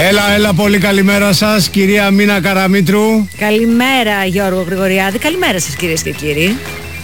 Έλα, πολύ καλημέρα σας, κυρία Μίνα Καραμήτρου. Καλημέρα, Γιώργο Γρηγοριάδη. Καλημέρα σας, κυρίες και κύριοι.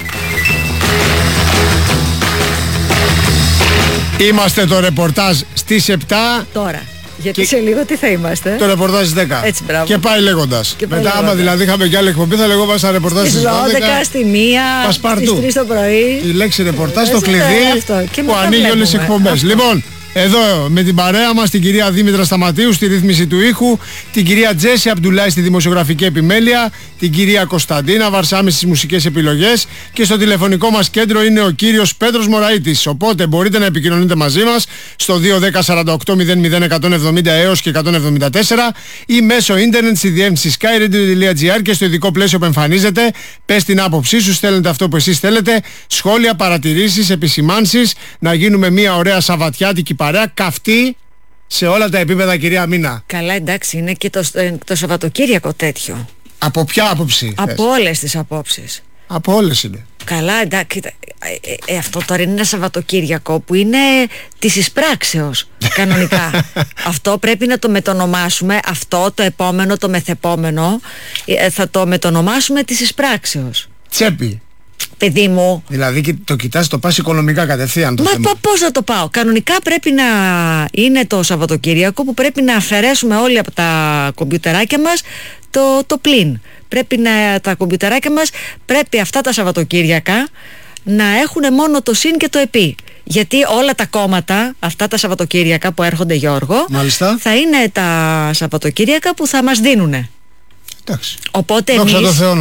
Είμαστε το ρεπορτάζ στις 7. Τώρα. Γιατί σε λίγο τι θα είμαστε. Το ρεπορτάζ στις 10. Έτσι, μπράβο. Και πάει λέγοντας. Μετά, άμα δηλαδή είχαμε κι άλλη εκπομπή, θα λεγόμαστε ρεπορτάζ στις 12. Στη 1, στις 3 το πρωί. Η λέξη ρεπορτάζ, το κλειδί που ανοίγει όλες τις εκπομπές. Λοιπόν, εδώ με την παρέα μας την κυρία Δήμητρα Σταματίου στη ρύθμιση του ήχου, την κυρία Τζέσι Αμπτουλάη στη δημοσιογραφική επιμέλεια, την κυρία Κωνσταντίνα Βαρσάμι στις μουσικές επιλογές και στο τηλεφωνικό μας κέντρο είναι ο κύριος Πέτρος Μωραΐτης. Οπότε μπορείτε να επικοινωνείτε μαζί μας στο 210 48 00 170 έως και 174 ή μέσω ίντερνετ στη διεύθυνση skyradio.gr και στο ειδικό πλαίσιο που εμφανίζεται. Πες την άποψή σου, στέλνετε αυτό που εσείς θέλετε, σχόλια, παρατηρήσεις, επισημάνσεις, να γίνουμε μια ωραία σαββατιάτικη παρέα, καυτή σε όλα τα επίπεδα, κυρία Μίνα. Καλά, εντάξει, είναι και το Σαββατοκύριακο τέτοιο. Από ποια άποψη? Από όλες τις απόψεις. Από όλες είναι. Καλά, εντάξει, αυτό τώρα είναι ένα Σαββατοκύριακο που είναι της εισπράξεως κανονικά. Αυτό πρέπει να το μετονομάσουμε. Αυτό, το επόμενο, το μεθεπόμενο, θα το μετονομάσουμε της εισπράξεως. Τσέπη. Παιδί μου. Δηλαδή το κοιτάς, το πας οικονομικά κατευθείαν το θέμα. Πώς να το πάω? Κανονικά πρέπει να είναι το Σαββατοκύριακο που πρέπει να αφαιρέσουμε όλοι από τα κομπιουτεράκια μας το πλήν. Πρέπει τα κομπιουτεράκια μας πρέπει αυτά τα Σαββατοκύριακα να έχουν μόνο το συν και το επί. Γιατί όλα τα κόμματα, αυτά τα Σαββατοκύριακα που έρχονται, Γιώργο, μάλιστα, θα είναι τα Σαββατοκύριακα που θα μας δίνουνε. Εντάξει. Οπότε εμείς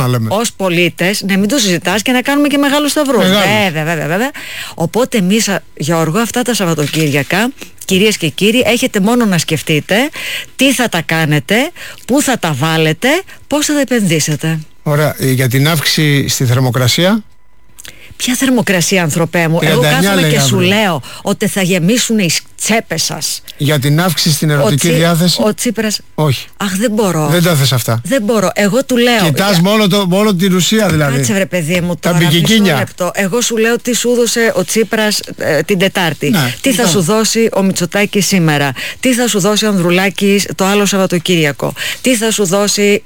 ως πολίτες, να μην το συζητάς και να κάνουμε και μεγάλους σταυρούς. Βέβαια. Οπότε εμείς, Γιώργο, αυτά τα Σαββατοκύριακα, κυρίες και κύριοι, έχετε μόνο να σκεφτείτε τι θα τα κάνετε, πού θα τα βάλετε, πώς θα τα επενδύσετε. Ωραία. Για την αύξηση στη θερμοκρασία. Ποια θερμοκρασία, ανθρωπέ μου? Εγώ κάθομαι και σου λέω ότι θα γεμίσουν οι τσέπες σας. Για την αύξηση στην ερωτική διάθεση. Ο Τσίπρας. Όχι. Αχ, δεν μπορώ. Δεν τα θες αυτά. Δεν μπορώ. Εγώ του λέω. Κοιτάς μόνο την ουσία δηλαδή. Κάτσε βρε παιδί μου τώρα. Τα μπικικίνια. Εγώ σου λέω τι σου έδωσε ο Τσίπρας την Τετάρτη. Ναι, τι θα σου δώσει ο Μητσοτάκης σήμερα. Τι θα σου δώσει ο Ανδρουλάκης το άλλο Σαββατοκύριακο. Τι θα σου δώσει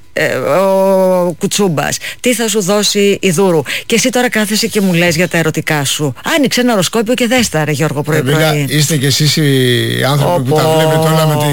ο Κουτσούμπας. Τι θα σου δώσει η Δούρου. Και εσύ τώρα κάθεσαι και μου λες για τα ερωτικά σου. Άνοιξε ένα οροσκόπιο και δες τα, ρε Γιώργο, πρωί-πρωί. Είστε κι εσείς οι άνθρωποι που τα βλέπετε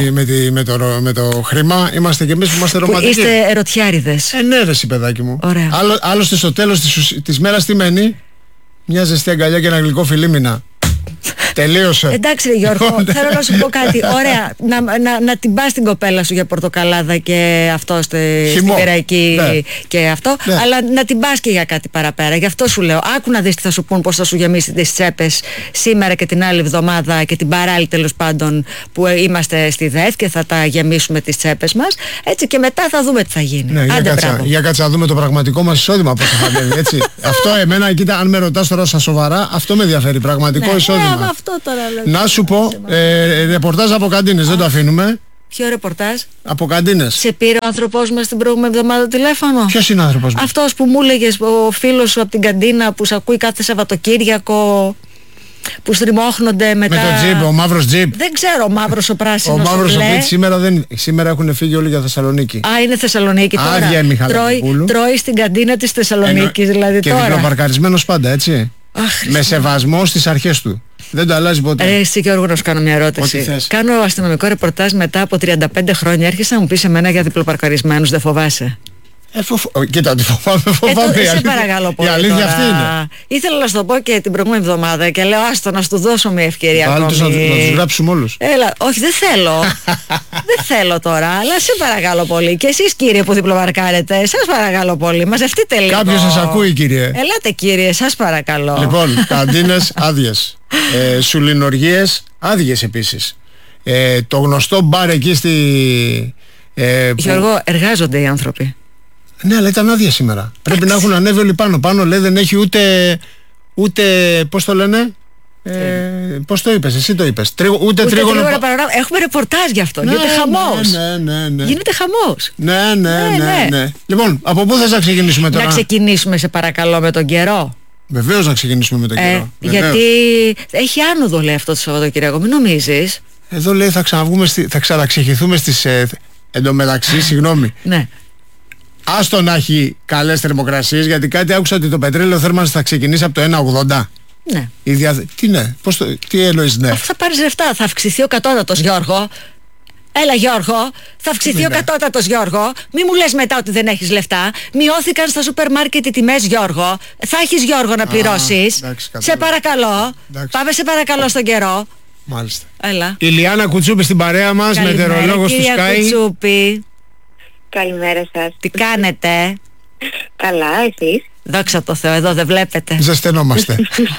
όλα με το χρήμα. Είμαστε κι εμείς που είμαστε ρομαντικοί. Είστε ερωτιάριδες. Ναι, ρε παιδάκι μου. Ωραία. Άλλωστε στο τέλος της μέρας τι μένει? Μια ζεστή αγκαλιά και ένα γλυκό φιλίμινα. Τελείωσε. Εντάξει, ρε Γιώργο, θέλω να σου πω κάτι. Ωραία, να την πας την κοπέλα σου για πορτοκαλάδα και αυτό στην Πυραϊκή, ναι, και αυτό, ναι, αλλά να την πας και για κάτι παραπέρα. Γι' αυτό σου λέω, άκου να δεις τι θα σου πούν, πώς θα σου γεμίσει τις τσέπες σήμερα και την άλλη εβδομάδα και την παράλληλη, τέλος πάντων, που είμαστε στη ΔΕΘ και θα τα γεμίσουμε τις τσέπες μας. Έτσι, και μετά θα δούμε τι θα γίνει. Ναι, για κάτσα να δούμε το πραγματικό μας εισόδημα πώς θα βγαίνει, έτσι. Αυτό εμένα, κοίτα, αν με ρωτάς τώρα στα σοβαρά, αυτό με ενδιαφέρει, πραγματικό εισόδημα. Να σου πω, ρεπορτάζ από καντίνες, δεν το αφήνουμε. Ποιο ρεπορτάζ? Από καντίνες. Σε πήρε ο άνθρωπός μας την προηγούμενη εβδομάδα τηλέφωνο? Ποιος είναι ο άνθρωπος μας? Αυτός που μου έλεγες, ο φίλος σου από την καντίνα που σε ακούει κάθε Σαββατοκύριακο, που στριμώχνονται μετά. Με το τζιπ, ο μαύρος τζιπ. Δεν ξέρω, ο μαύρος ο πράσινος. Ο μαύρος ο τζιπ σήμερα έχουν φύγει όλοι για Θεσσαλονίκη. Α, είναι Θεσσαλονίκη τώρα. Άδεια Μιχαλακοπούλου. Τρώει στην καντίνα της Θεσσαλονίκης, δηλαδή και τώρα. Και διπλοπαρκαρισμένος πάντα, έτσι. Με σεβασμό στις αρχές του. Δεν το αλλάζει ποτέ. Εσύ, Γιώργο, να σου κάνω μια ερώτηση. Κάνω αστυνομικό ρεπορτάζ μετά από 35 χρόνια. Έρχεσαι να μου πεις εμένα για διπλοπαρκαρισμένους, δεν φοβάσαι? Κοίτα, τι φοβάμαι. Σε παρακαλώ πολύ. Η αλήθεια αυτή είναι. Ήθελα να σου το πω και την προηγούμενη εβδομάδα και λέω άστο να σου δώσω μια ευκαιρία. Πάλι τους να τους γράψουμε όλους. Έλα, όχι, δεν θέλω. Δεν θέλω τώρα, αλλά σε παρακαλώ πολύ. Και εσείς, κύριε, που διπλοπαρκάρετε, σας παρακαλώ πολύ. Μαζευτείτε λίγο. Κάποιος σας ακούει, κύριε. Ελάτε, κύριε, σας παρακαλώ. Λοιπόν, καντίνες άδειες. Σουλινοργίες άδειες επίσης. Το γνωστό μπαρ εκεί στη. Γιώργο, εργάζονται οι άνθρωποι. Ναι, αλλά ήταν άδεια σήμερα. Πρέπει να έχουν ανέβει όλοι πάνω. Πάνω λέει δεν έχει ούτε πώς το λένε? Πώς το είπες, εσύ το είπες? Ούτε τρίγωνο. Έχουμε ρεπορτάζ γι' αυτό. Γίνεται χαμός. Ναι. Γίνεται χαμός. Ναι. Λοιπόν, από πού θες να ξεκινήσουμε τώρα? Να ξεκινήσουμε, σε παρακαλώ, με τον καιρό. Βεβαίως να ξεκινήσουμε με τον καιρό. Γιατί έχει άνοδο, λέει, αυτό το Σαββατοκύριακο, μην νομίζεις. Εδώ λέει θα ξαναξεχηθούμε στις... εντωμεταξύ, συγγνώμη. Ναι. Άστο να έχει καλές θερμοκρασίες, γιατί κάτι άκουσα ότι το πετρέλαιο θέρμανση θα ξεκινήσει από το 1,80. Ναι. Τι ναι, τι εννοείς ναι? Αφού θα πάρεις λεφτά, θα αυξηθεί ο κατώτατος, Γιώργο. Έλα Γιώργο, θα αυξηθεί ο κατώτατος, Γιώργο. Μη μου λες μετά ότι δεν έχεις λεφτά. Μειώθηκαν στα σούπερ μάρκετ οι τιμές, Γιώργο. Θα έχεις, Γιώργο, να πληρώσεις. Σε παρακαλώ. Πάμε σε παρακαλώ στον καιρό. Μάλιστα. Έλα. Η Λιάννα Κουτσούπη στην παρέα μας, μετεωρολόγος του Sky. Κουτσούπη. Καλημέρα σας. Τι κάνετε? Καλά, εσείς? Δόξα τω Θεώ, εδώ δεν βλέπετε. Ζεσθενόμαστε.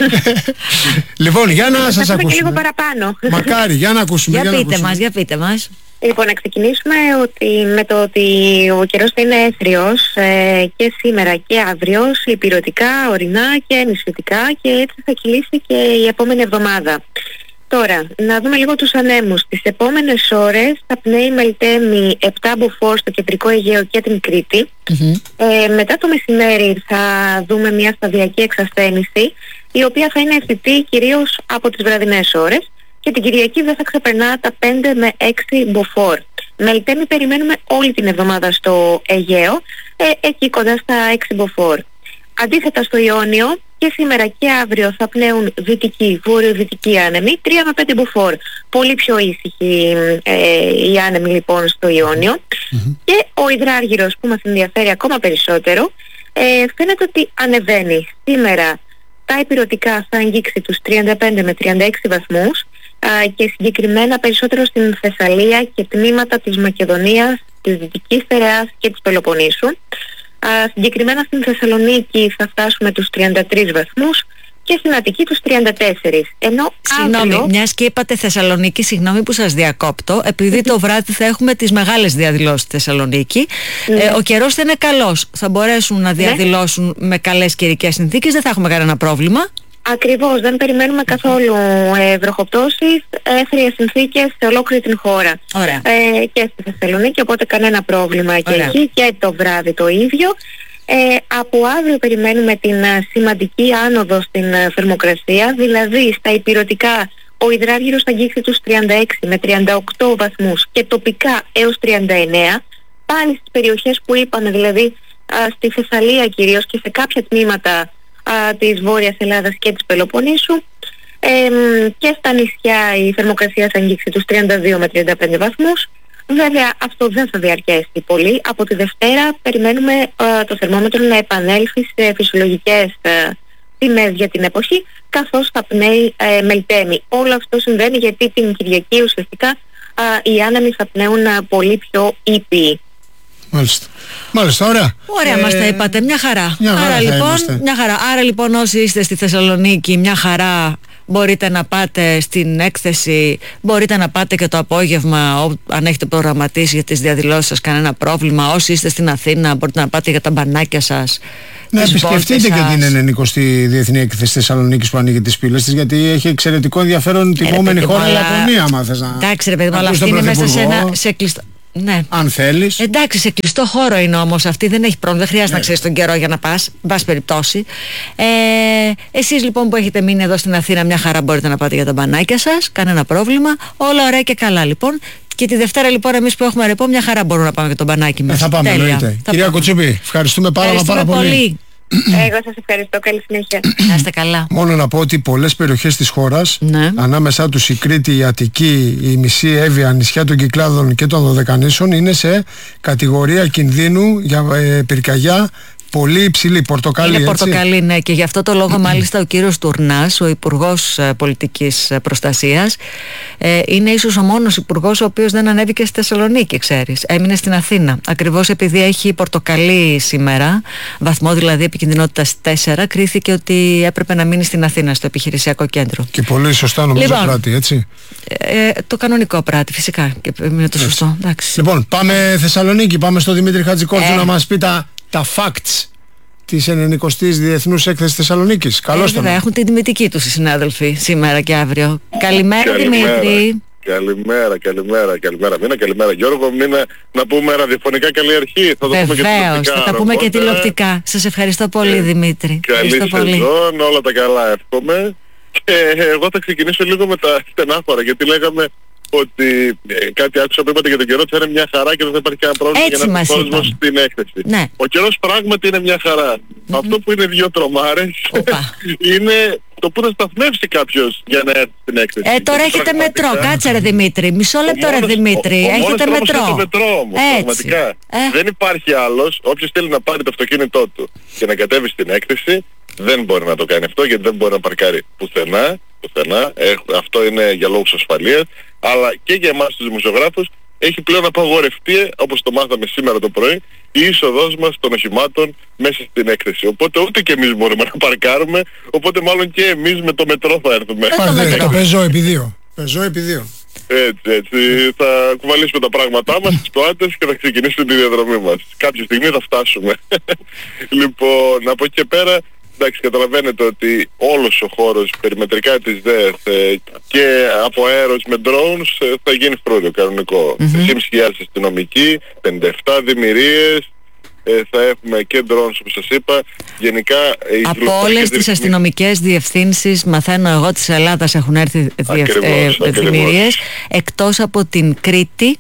Λοιπόν, για να σας ακούσουμε. Και λίγο παραπάνω. Μακάρι, για να ακούσουμε. Για πείτε μας. Λοιπόν, να ξεκινήσουμε με το ότι ο καιρός θα είναι έθριος και σήμερα και αύριο, ηπειρωτικά, ορεινά και νησιωτικά, και έτσι θα κυλήσει και η επόμενη εβδομάδα. Τώρα, να δούμε λίγο τους ανέμους. Τις επόμενες ώρες θα πνέει Μελτέμι 7 μποφόρ στο κεντρικό Αιγαίο και την Κρήτη. Μετά το μεσημέρι θα δούμε μια σταδιακή εξασθένηση, η οποία θα είναι αισθητή κυρίως από τις βραδινές ώρες, και την Κυριακή δεν θα ξεπερνά τα 5 με 6 μποφόρ. Μελτέμι περιμένουμε όλη την εβδομάδα στο Αιγαίο, εκεί κοντά στα 6 voir. Αντίθετα στο Ιόνιο, και σήμερα και αύριο θα πνέουν βόρειο-δυτικοί άνεμοι, 3 με 5 μποφόρ. Πολύ πιο ήσυχοι οι άνεμοι λοιπόν στο Ιόνιο. Και ο υδράργυρος, που μας ενδιαφέρει ακόμα περισσότερο, φαίνεται ότι ανεβαίνει. Σήμερα τα ηπειρωτικά θα αγγίξει τους 35 με 36 βαθμούς, και συγκεκριμένα περισσότερο στην Θεσσαλία και τμήματα της Μακεδονίας, της Δυτικής Στερεάς και της Πελοποννήσου. Συγκεκριμένα στην Θεσσαλονίκη θα φτάσουμε τους 33 βαθμούς και στην Αττική τους 34. Ενώ συγγνώμη, αύριο... μιας και είπατε Θεσσαλονίκη, συγγνώμη που σας διακόπτω, επειδή το βράδυ θα έχουμε τις μεγάλες διαδηλώσεις στη Θεσσαλονίκη, ο καιρός θα είναι καλός. Θα μπορέσουν να διαδηλώσουν με καλές καιρικές συνθήκες, δεν θα έχουμε κανένα πρόβλημα. Ακριβώς, δεν περιμένουμε καθόλου βροχοπτώσεις, έθριες συνθήκες σε ολόκληρη την χώρα. Και στη Θεσσαλονίκη, οπότε κανένα πρόβλημα και εκεί, και το βράδυ το ίδιο. Από αύριο περιμένουμε την σημαντική άνοδο στην θερμοκρασία, δηλαδή στα ηπειρωτικά ο υδράργυρος θα αγγίξει τους 36 με 38 βαθμούς και τοπικά έως 39, πάλι στις περιοχές που είπαμε, δηλαδή στη Θεσσαλία κυρίως και σε κάποια τμήματα της Βόρειας Ελλάδας και της Πελοποννήσου, και στα νησιά η θερμοκρασία θα αγγίξει τους 32 με 35 βαθμούς. Βέβαια αυτό δεν θα διαρκέσει πολύ. Από τη Δευτέρα περιμένουμε το θερμόμετρο να επανέλθει σε φυσιολογικές τιμές για την εποχή, καθώς θα πνέει Μελτέμι. Όλο αυτό συμβαίνει γιατί την Κυριακή ουσιαστικά οι άνεμοι θα πνέουν πολύ πιο ήπιοι. Μάλιστα, ωραία. Ωραία μας τα είπατε, μια χαρά. Άρα λοιπόν όσοι είστε στη Θεσσαλονίκη, μια χαρά, μπορείτε να πάτε στην έκθεση, μπορείτε να πάτε και το απόγευμα αν έχετε προγραμματίσει για τις διαδηλώσεις σας, κανένα πρόβλημα. Όσοι είστε στην Αθήνα μπορείτε να πάτε για τα μπανάκια σας. Να επισκεφτείτε και την 90η Διεθνή Έκθεση Θεσσαλονίκης που ανοίγει τις πύλες της, γιατί έχει εξαιρετικό ενδιαφέρον την επόμενη χώρα Ιαπωνία, άμα θες να... Εντάξει ρε παιδί μου, αλλά αυτή είναι μέσα σε κλειστό... Ναι. Αν θέλεις. Εντάξει, σε κλειστό χώρο είναι όμως αυτή, δεν έχει πρόβλημα, δεν χρειάζεται να ξέρεις τον καιρό για να πας, εν πάση περιπτώσει. Εσείς λοιπόν που έχετε μείνει εδώ στην Αθήνα, μια χαρά μπορείτε να πάτε για τα μπανάκια σας, κανένα πρόβλημα, όλα ωραία και καλά λοιπόν. Και τη Δευτέρα λοιπόν εμείς που έχουμε ρεπό, μια χαρά μπορούμε να πάμε για τον μπανάκι μας. Θα πάμε, εννοείται. Κυρία Κουτσούπη, ευχαριστούμε πάρα πολύ. Εγώ σας ευχαριστώ, καλή συνέχεια. Να είστε καλά. Μόνο να πω ότι πολλές περιοχές της χώρας, ανάμεσά τους η Κρήτη, η Αττική, η μισή Εύβοια, νησιά των Κυκλάδων και των Δωδεκανήσων, είναι σε κατηγορία κινδύνου για πυρκαγιά πολύ υψηλή, πορτοκαλί. Είναι πορτοκαλί, ναι, και γι' αυτό το λόγο μάλιστα ο κύριος Τουρνάς, ο Υπουργός Πολιτικής Προστασίας, είναι ίσως ο μόνος υπουργός ο οποίος δεν ανέβηκε στη Θεσσαλονίκη, ξέρεις. Έμεινε στην Αθήνα. Ακριβώς επειδή έχει πορτοκαλί σήμερα, βαθμό δηλαδή επικινδυνότητας 4, κρίθηκε ότι έπρεπε να μείνει στην Αθήνα, στο επιχειρησιακό κέντρο. Και πολύ σωστά νομίζω πράττει, έτσι. Το κανονικό πράττει, φυσικά. Και είναι το σωστό. Εντάξει. Λοιπόν, πάμε Θεσσαλονίκη, πάμε στο Δημήτρη Χατζικόρτζου να μας πει τα facts της 90ης Διεθνούς Έκθεσης Θεσσαλονίκης. Καλώς τον. Έχουν την τιμητική τους οι συνάδελφοι σήμερα και αύριο. Καλημέρα Δημήτρη. Καλημέρα Μίνα, καλημέρα Γιώργο. Μίνα, να πούμε ραδιοφωνικά καλή αρχή. Βεβαίως, θα τα πούμε και τηλεοπτικά. Σας ευχαριστώ πολύ Δημήτρη. Καλή σεζόν, όλα τα καλά εύχομαι. Και εγώ θα ξεκινήσω λίγο με τα στενάχωρα, γιατί λέγαμε ότι κάτι άκουσα που είπατε για τον καιρό ότι θα είναι μια χαρά και δεν θα υπάρχει κανένα πρόβλημα έτσι για να έρθει κόσμος στην έκθεση. Ναι. Ο καιρός πράγματι είναι μια χαρά. Αυτό που είναι δύο τρομάρες είναι το που θα σταθμεύσει κάποιος για να έρθει στην έκθεση. Τώρα έχετε μετρό. Κάτσε ρε Δημήτρη. Μισό λεπτό ρε Δημήτρη. Έχετε μετρό. Το μετρό όμως, πραγματικά. Δεν υπάρχει άλλος. Όποιος θέλει να πάρει το αυτοκίνητό του και να κατέβει στην έκθεση, δεν μπορεί να το κάνει αυτό γιατί δεν μπορεί να παρκάρει πουθενά. Αυτό είναι για λόγους ασφαλείας, αλλά και για εμάς τους δημοσιογράφους έχει πλέον απαγορευτεί, όπως το μάθαμε σήμερα το πρωί, η είσοδός μας των οχημάτων μέσα στην έκθεση. Οπότε ούτε και εμείς μπορούμε να παρκάρουμε, οπότε μάλλον και εμείς με το μετρό θα έρθουμε. Το πεζό επί δύο. Έτσι, θα κουβαλήσουμε τα πράγματά μας στις πλάτες και θα ξεκινήσουμε τη διαδρομή μας. Κάποια στιγμή θα φτάσουμε. Λοιπόν, από εκεί και πέρα, εντάξει, καταλαβαίνετε ότι όλος ο χώρος περιμετρικά της ΔΕΘ και από αέρος με drones θα γίνει φρούριο κανονικό. 3.500 αστυνομικοί, 57 δημιουργίες, θα έχουμε και drones όπως σας είπα. Γενικά, από όλες τις αστυνομικές διευθύνσεις, μαθαίνω εγώ, της Ελλάδας έχουν έρθει δημιουργίες, εκτός από την Κρήτη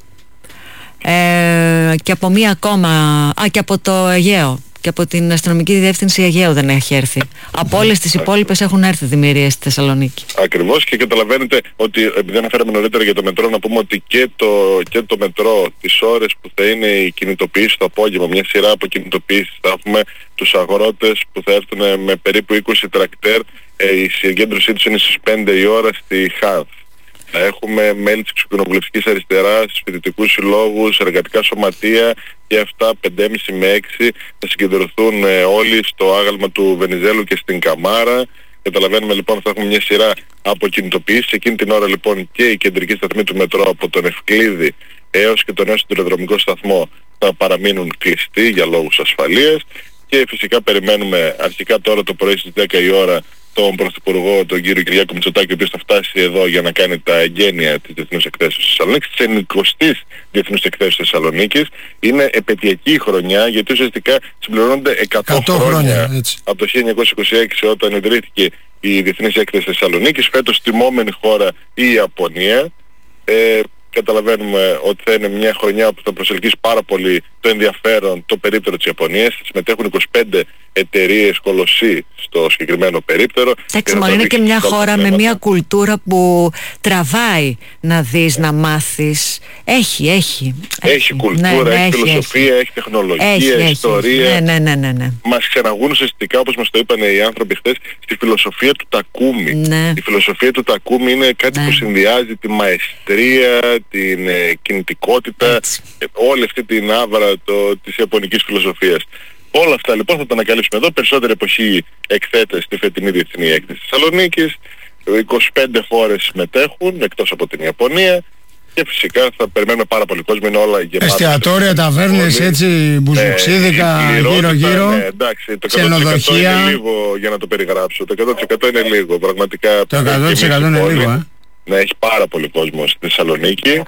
και από μία ακόμα, και από το Αιγαίο. Και από την αστυνομική διεύθυνση Αιγαίου δεν έχει έρθει. Από όλες τις υπόλοιπες έχουν έρθει δημιουργίες στη Θεσσαλονίκη. Ακριβώς, και καταλαβαίνετε ότι επειδή αναφέραμε νωρίτερα για το μετρό, να πούμε ότι και το μετρό τις ώρες που θα είναι η κινητοποίηση το απόγευμα, μια σειρά από κινητοποιήσεις, θα έχουμε τους αγρότες που θα έρθουν με περίπου 20 τρακτέρ, η συγκέντρωσή τους είναι στις 5 η ώρα στη ΧΑΔ. Θα έχουμε μέλη της Κοινοβουλευτικής Αριστεράς, φοιτητικούς συλλόγους, εργατικά σωματεία και αυτά 5.30 με 6 θα συγκεντρωθούν όλοι στο άγαλμα του Βενιζέλου και στην Καμάρα. Καταλαβαίνουμε λοιπόν ότι θα έχουμε μια σειρά από κινητοποιήσεις. Εκείνη την ώρα λοιπόν και η κεντρική σταθμή του μετρό από τον Ευκλήδη έως και τον νέο συντηροδρομικό σταθμό θα παραμείνουν κλειστοί για λόγους ασφαλείας. Και φυσικά περιμένουμε αρχικά τώρα το πρωί στις 10 η ώρα τον Πρωθυπουργό, τον κύριο Κυριάκο Μητσοτάκη, ο οποίος θα φτάσει εδώ για να κάνει τα εγγένεια της Διεθνούς Εκθέσεως της Θεσσαλονίκης, της 90ης Διεθνούς Εκθέσεως της Θεσσαλονίκης. Είναι επαιτειακή χρονιά, γιατί ουσιαστικά συμπληρώνονται 100 χρόνια από το 1926 όταν ιδρύθηκε η Διεθνής Έκθεση της Θεσσαλονίκης. Φέτος τιμόμενη χώρα η Ιαπωνία. Καταλαβαίνουμε ότι θα είναι μια χρονιά που θα προσελκύσει πάρα πολύ το ενδιαφέρον το περίπτερο της Ιαπωνίας. Συμμετέχουν 25 εταιρείες κολοσσοί στο συγκεκριμένο περίπτερο. Εντάξει, μόνο είναι και μια χώρα με μια κουλτούρα που τραβάει να δεις, να μάθεις. Έχει κουλτούρα, έχει φιλοσοφία, έχει τεχνολογία, ιστορία. Ναι. Μας ξεναγούν ουσιαστικά, όπως μας το είπαν οι άνθρωποι χθες, στη φιλοσοφία του Τακούμι. Ναι. Η φιλοσοφία του Τακούμι είναι κάτι που συνδυάζει τη μαεστρία, την κινητικότητα, όλη αυτή την άβρα της ιαπωνικής φιλοσοφίας. Όλα αυτά λοιπόν θα τα ανακαλύψουμε εδώ. Περισσότερη εποχή εκθέτες στη φετινή Διεθνή Έκθεση της Θεσσαλονίκης. 25 χώρες συμμετέχουν εκτός από την Ιαπωνία. Και φυσικά θα περιμένουμε πάρα πολύ κόσμο, είναι όλα γεμάτα. Εστιατόρια, ταβέρνες, έτσι, μπουζουξίδικα, γύρω-γύρω. Ναι, εντάξει, το 100% είναι λίγο για να το περιγράψω. Το 100% είναι λίγο, πραγματικά. Το 100% είναι λίγο, Ναι, έχει πάρα πολύ κόσμο στη Θεσσαλονίκη.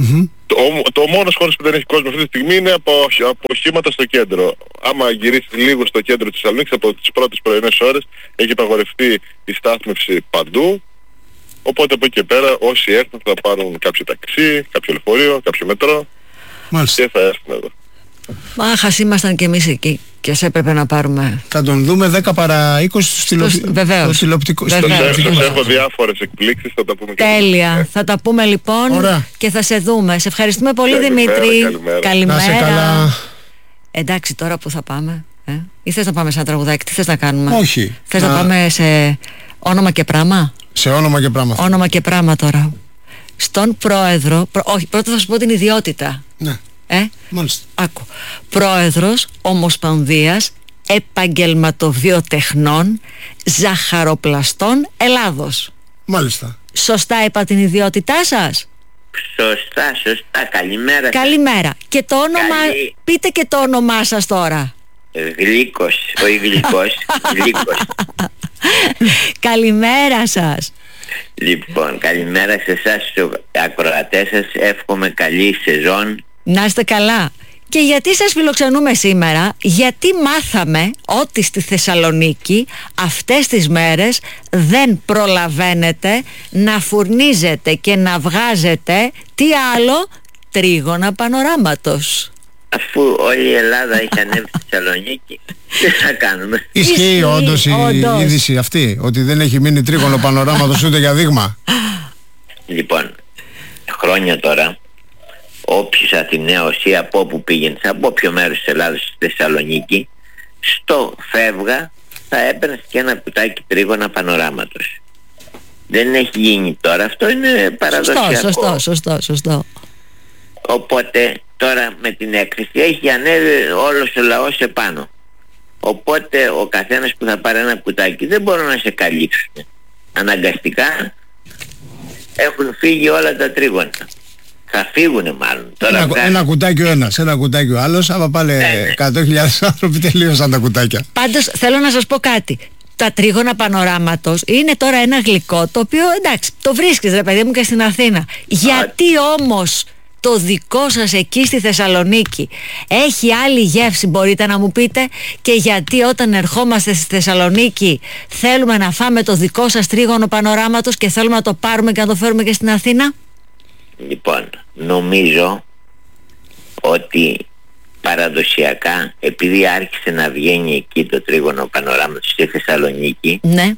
Το μόνος χώρος που δεν έχει κόσμο αυτή τη στιγμή είναι από οχήματα στο κέντρο. Άμα γυρίσει λίγο στο κέντρο της Θεσσαλονίκης, από τις πρώτες πρωινές ώρες έχει απαγορευτεί η στάθμευση παντού. Οπότε από εκεί και πέρα όσοι έρθουν θα πάρουν κάποιο ταξί, κάποιο λεωφορείο, κάποιο μετρό. Μάλιστα. Και θα έρθουν εδώ. Άχας ήμασταν κι εμείς εκεί και σε έπρεπε να πάρουμε. Θα τον δούμε 10 παρά 20 Βεβαίως. Σας έχω διάφορες εκπλήξεις, θα τα πούμε. Τέλεια. Θα τα πούμε λοιπόν. Ωραία. Και θα σε δούμε. Σε ευχαριστούμε πολύ, Δημήτρη. Καλημέρα. Να σε καλά. Εντάξει, τώρα που θα πάμε, ή θες να πάμε σε ένα τραγουδάκι, τι θες να κάνουμε? Όχι. Θες να πάμε σε όνομα και πράμα? Σε όνομα και πράμα. Όνομα και πράμα τώρα. Στον πρόεδρο, όχι, πρώτα θα σου πω την ιδιότητα. Ναι. Μάλιστα. Άκου. Πρόεδρος Ομοσπονδίας Επαγγελματοβιοτεχνών Ζαχαροπλαστών Ελλάδος. Μάλιστα. Σωστά είπα την ιδιότητά σας? Σωστά. Καλημέρα. Καλημέρα. Και το όνομα, πείτε και το όνομά σας τώρα. Γλύκος, όχι γλυκός, Γλύκος. Καλημέρα σας. Λοιπόν, καλημέρα σε εσάς τους ακροατές σας. Εύχομαι καλή σεζόν. Να είστε καλά. Και γιατί σας φιλοξενούμε σήμερα? Γιατί μάθαμε ότι στη Θεσσαλονίκη αυτές τις μέρες δεν προλαβαίνετε να φουρνίζετε και να βγάζετε τι άλλο? Τρίγωνα πανοράματος. Αφού όλη η Ελλάδα έχει ανέβει στη Θεσσαλονίκη, τι θα κάνουμε? Ισχύει όντως η είδηση αυτή, ότι δεν έχει μείνει τρίγωνο πανοράματος ούτε για δείγμα? Λοιπόν, χρόνια τώρα, όποιος Αθηναίος ή από όπου πήγαινε, από όποιο μέρος της Ελλάδας στη Θεσσαλονίκη, στο φεύγα θα έπαιρνες και ένα κουτάκι τρίγωνα πανοράματος. Δεν έχει γίνει τώρα, αυτό είναι παραδοσιακό. Σωστό. Οπότε τώρα με την έκθεση έχει ανέβει όλος ο λαός επάνω. Οπότε ο καθένας που θα πάρει ένα κουτάκι δεν μπορούν να σε καλύψουν. Αναγκαστικά έχουν φύγει όλα τα τρίγωνα. Θα φύγουνε μάλλον. Τώρα ένα κουτάκι ο ένας, ένα κουτάκι ο άλλος. Άμα πάλι 100.000 άνθρωποι τελείωσαν τα κουτάκια. Πάντως θέλω να σας πω κάτι. Τα τρίγωνα πανοράματος είναι τώρα ένα γλυκό το οποίο εντάξει το βρίσκεις ρε παιδί μου και στην Αθήνα. Γιατί όμως το δικό σας εκεί στη Θεσσαλονίκη έχει άλλη γεύση, μπορείτε να μου πείτε? Και γιατί όταν ερχόμαστε στη Θεσσαλονίκη θέλουμε να φάμε το δικό σας τρίγωνο πανοράματος και θέλουμε να το πάρουμε και να το φέρουμε και στην Αθήνα? Λοιπόν, νομίζω ότι παραδοσιακά, επειδή άρχισε να βγαίνει εκεί το τρίγωνο πανοράματος στη Θεσσαλονίκη, ναι,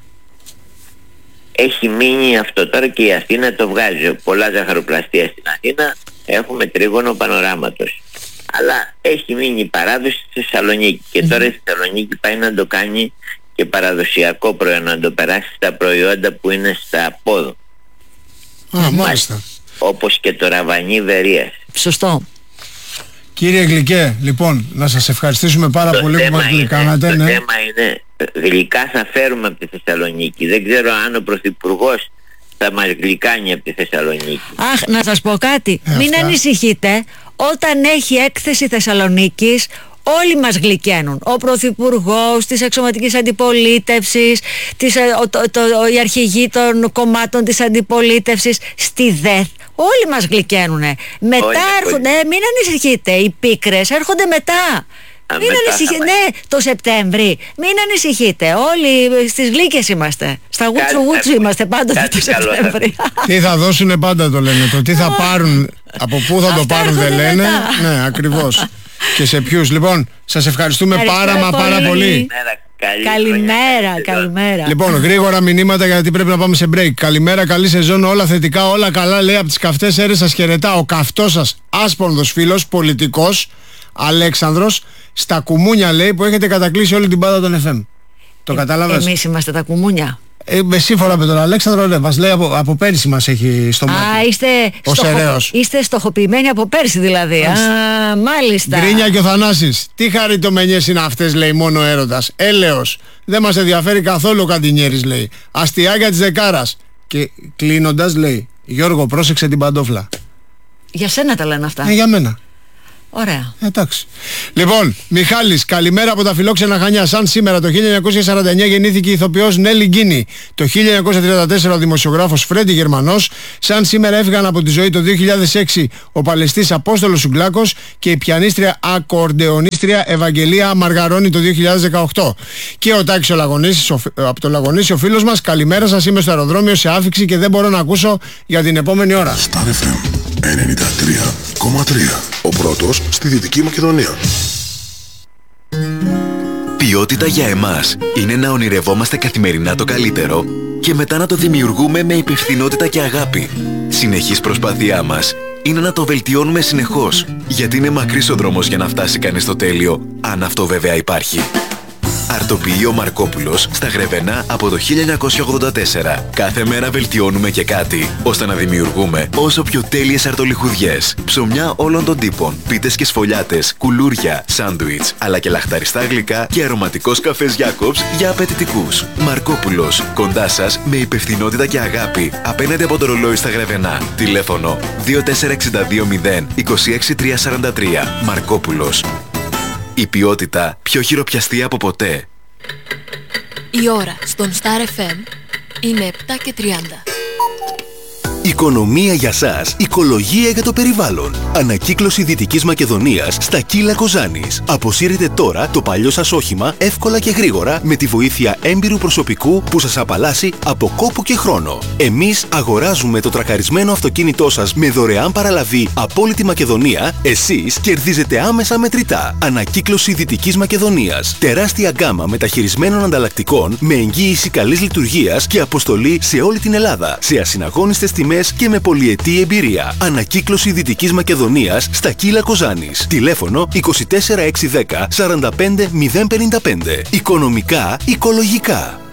έχει μείνει αυτό τώρα και η Αθήνα το βγάζει. Πολλά ζαχαροπλαστεία στην Αθήνα έχουμε τρίγωνο πανοράματος. Αλλά έχει μείνει η παράδοση στη Θεσσαλονίκη και τώρα η Θεσσαλονίκη πάει να το κάνει και παραδοσιακό προϊόν, να το περάσει στα προϊόντα που είναι στα πόδου. Μάλιστα. Όπως και το ραβανί Βερίας. Σωστό. Κύριε Γλυκέ, λοιπόν, να σας ευχαριστήσουμε πάρα πολύ που μας γλυκάνατε. Το θέμα είναι, γλυκά θα φέρουμε από τη Θεσσαλονίκη. Δεν ξέρω αν ο Πρωθυπουργός θα μας γλυκάνει από τη Θεσσαλονίκη. Αχ, να σας πω κάτι. Μην ανησυχείτε. Όταν έχει έκθεση Θεσσαλονίκης, όλοι μας γλυκαίνουν. Ο Πρωθυπουργός της Αξιωματικής Αντιπολίτευσης, οι αρχηγοί των κομμάτων της Αντιπολίτευσης, στη ΔΕΘ. Όλοι μας γλυκαίνουνε. Μετά έρχονται, μην ανησυχείτε, οι πίκρες έρχονται μετά. Μην ανησυχείτε, ναι, το Σεπτέμβρη. Μην ανησυχείτε, όλοι στις γλύκες είμαστε. Στα γουτσου είμαστε πάντοτε το Σεπτέμβρη. Τι θα δώσουνε πάντα το λένε, το τι θα πάρουν, από πού θα το πάρουν δεν λένε. Ναι, ακριβώς. Και σε ποιους. Λοιπόν, σας ευχαριστούμε πάρα πολύ. Καλημέρα. Λοιπόν, γρήγορα μηνύματα γιατί πρέπει να πάμε σε break. Καλημέρα, καλή σεζόν, όλα θετικά, όλα καλά, λέει από τις καυτές αίρες σας χαιρετά. Ο καυτός σας άσπονδος φίλος, πολιτικός, Αλέξανδρος, στα κουμούνια λέει που έχετε κατακλείσει όλη την πάντα των FM. Το κατάλαβες? Εμείς είμαστε τα κουμούνια. Σύμφωνα με τον Αλέξανδρο, ναι, μας λέει από πέρυσι μας έχει στο μάτι. Είστε στοχοποιημένοι από πέρυσι δηλαδή. Μάλιστα. Γκρίνια και ο Θανάσης. Τι χαριτομενιές είναι αυτές, λέει, μόνο έρωτας. Έλεος. Δεν μας ενδιαφέρει καθόλου ο Καντινιέρης, λέει. Αστιάκια της Δεκάρας. Και κλείνοντας, λέει, Γιώργο, πρόσεξε την παντόφλα. Για σένα τα λένε αυτά. Για μένα. Ωραία. Εντάξει. Λοιπόν, Μιχάλης, καλημέρα από τα φιλόξενα Χανιά. Σαν σήμερα το 1949 γεννήθηκε η ηθοποιός Νέλη Γκίνη. Το 1934 ο δημοσιογράφος Φρέντι Γερμανός. Σαν σήμερα έφυγαν από τη ζωή το 2006 ο παλαιστής Απόστολος Σουγκλάκος και η πιανίστρια ακορντεονίστρια Ευαγγελία Μαργαρώνη το 2018. Και ο Τάκης ο Λαγονίσης, από το Λαγονίσι ο φίλος μας. Καλημέρα σας, είμαι στο αεροδρόμιο σε άφιξη και δεν μπορώ να ακούσω για την επόμενη ώρα. Star FM 93,3. Ο πρώτος στη Δυτική Μακεδονία. Ποιότητα για εμάς είναι να ονειρευόμαστε καθημερινά το καλύτερο και μετά να το δημιουργούμε με υπευθυνότητα και αγάπη. Συνεχής προσπάθειά μας είναι να το βελτιώνουμε συνεχώς, γιατί είναι μακρύς ο δρόμος για να φτάσει κανείς στο τέλειο, αν αυτό βέβαια υπάρχει. Αρτοποιείο Μαρκόπουλος στα Γρεβενά από το 1984. Κάθε μέρα βελτιώνουμε και κάτι, ώστε να δημιουργούμε όσο πιο τέλειες αρτολιχουδιές. Ψωμιά όλων των τύπων, πίτες και σφολιάτες, κουλούρια, σάντουιτς, αλλά και λαχταριστά γλυκά και αρωματικός καφές Jacobs για απαιτητικούς. Μαρκόπουλος, κοντά σας με υπευθυνότητα και αγάπη, απέναντι από το ρολόι στα Γρεβενά. Τηλέφωνο 24620 26343. Μαρκόπουλος. Η ποιότητα πιο χειροπιαστή από ποτέ. Η ώρα στον Star FM είναι 7:30. Οικονομία για σας, οικολογία για το περιβάλλον. Ανακύκλωση Δυτικής Μακεδονίας στα Κύλα Κοζάνης. Αποσύρετε τώρα το παλιό σας όχημα εύκολα και γρήγορα με τη βοήθεια έμπειρου προσωπικού που σας απαλλάσσει από κόπο και χρόνο. Εμείς αγοράζουμε το τρακαρισμένο αυτοκίνητό σας με δωρεάν παραλαβή από όλη τη Μακεδονία. Εσείς κερδίζετε άμεσα μετρητά. Ανακύκλωση Δυτικής Μακεδονίας. Τεράστια γκάμα μεταχειρισμένων ανταλλακτικών με εγγύηση καλής λειτουργίας και αποστολή σε όλη την Ελλάδα. Σε ασυναγώνιστες τιμές και με πολυετή εμπειρία. Ανακύκλωση Δυτικής Μακεδονίας στα Κύλα Κοζάνης. Τηλέφωνο 24610 45055. Οικονομικά, οικολογικά.